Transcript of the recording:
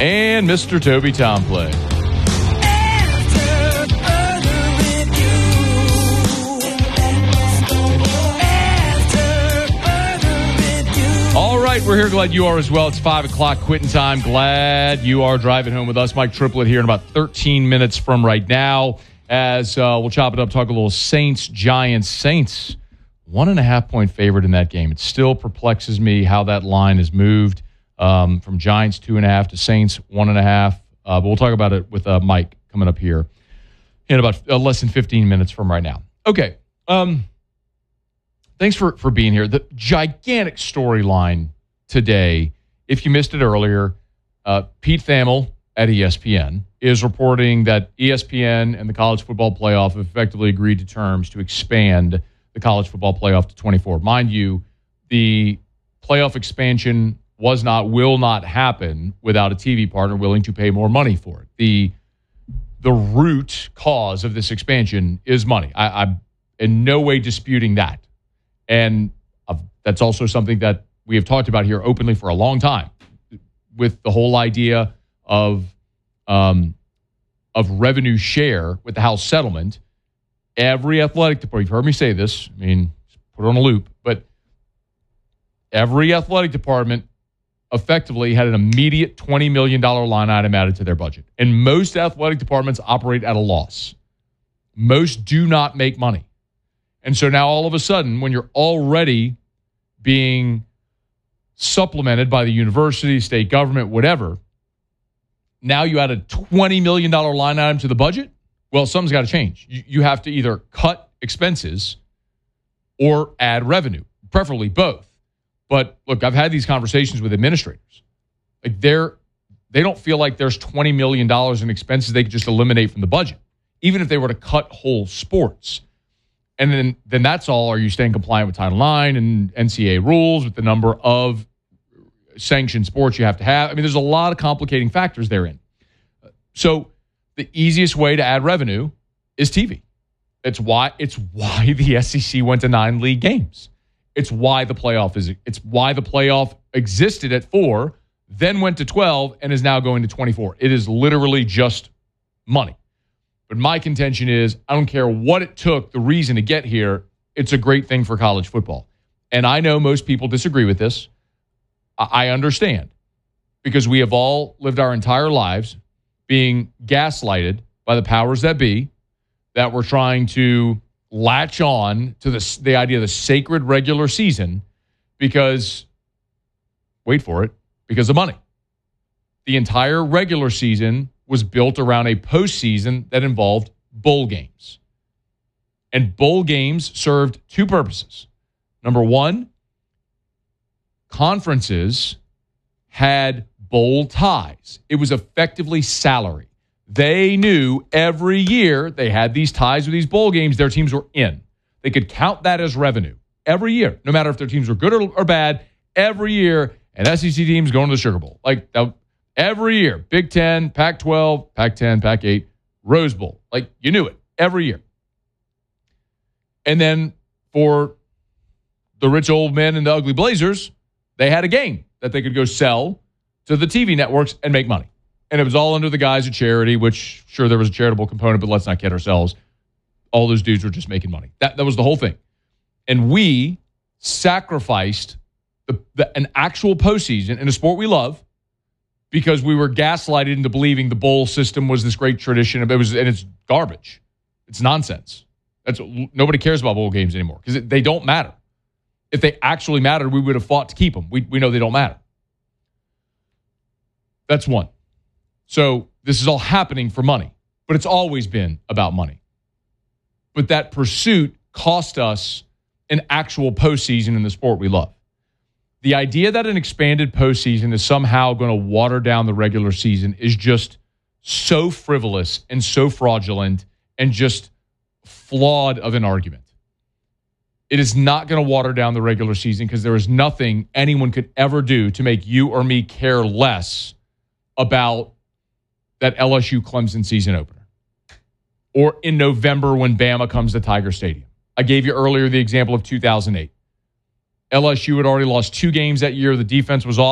and Mr. Toby Tomplay. All right, we're here. Glad you are as well. It's 5 o'clock quitting time. Glad you are driving home with us. Mike Triplett here in about 13 minutes from right now. As we'll chop it up, talk a little Saints, Giants. Saints, 1.5-point favorite in that game. It still perplexes me how that line has moved from Giants 2.5 to Saints 1.5. But we'll talk about it with Mike coming up here in about less than 15 minutes from right now. Okay. Thanks for being here. The gigantic storyline today, if you missed it earlier, Pete Thamel at ESPN is reporting that ESPN and the College Football Playoff have effectively agreed to terms to expand the College Football Playoff to 24. Mind you, the playoff expansion will not happen without a TV partner willing to pay more money for it. The root cause of this expansion is money. I'm in no way disputing that. And that's also something that we have talked about here openly for a long time, with the whole idea of revenue share with the House settlement. Every athletic department, you've heard me say this, I mean, put it on a loop, but every athletic department effectively had an immediate $20 million line item added to their budget. And most athletic departments operate at a loss. Most do not make money. And so now all of a sudden, when you're already being supplemented by the university, state government, whatever, now you add a $20 million line item to the budget? Well, something's got to change. You have to either cut expenses or add revenue, preferably both. But look, I've had these conversations with administrators. Like they don't feel like there's $20 million in expenses they could just eliminate from the budget, even if they were to cut whole sports. And then that's all. Are you staying compliant with Title IX and NCAA rules with the number of sanctioned sports you have to have? I mean, there's a lot of complicating factors therein. So the easiest way to add revenue is TV. It's why the SEC went to 9 league games. It's why the playoff existed at 4, then went to 12, and is now going to 24. It is literally just money. But my contention is, I don't care what it took, the reason to get here, it's a great thing for college football. And I know most people disagree with this. I understand, because we have all lived our entire lives being gaslighted by the powers that be, that we're trying to latch on to the idea of the sacred regular season because, wait for it, because of money. The entire regular season was built around a postseason that involved bowl games. And bowl games served 2 purposes. Number 1, conferences had bowl ties. It was effectively salary. They knew every year they had these ties with these bowl games, their teams were in. They could count that as revenue every year, no matter if their teams were good or bad. Every year, an SEC team's going to the Sugar Bowl. Like that. Every year, Big Ten, Pac-12, Pac-10, Pac-8, Rose Bowl. Like, you knew it every year. And then for the rich old men and the ugly Blazers, they had a game that they could go sell to the TV networks and make money. And it was all under the guise of charity, which, sure, there was a charitable component, but let's not kid ourselves. All those dudes were just making money. That was the whole thing. And we sacrificed an actual postseason in a sport we love, because we were gaslighted into believing the bowl system was this great tradition. And it's garbage. It's nonsense. Nobody cares about bowl games anymore because they don't matter. If they actually mattered, we would have fought to keep them. We know they don't matter. That's one. So this is all happening for money, but it's always been about money. But that pursuit cost us an actual postseason in the sport we love. The idea that an expanded postseason is somehow going to water down the regular season is just so frivolous and so fraudulent and just flawed of an argument. It is not going to water down the regular season because there is nothing anyone could ever do to make you or me care less about that LSU Clemson season opener, or in November when Bama comes to Tiger Stadium. I gave you earlier the example of 2008. LSU had already lost 2 games that year. The defense was off.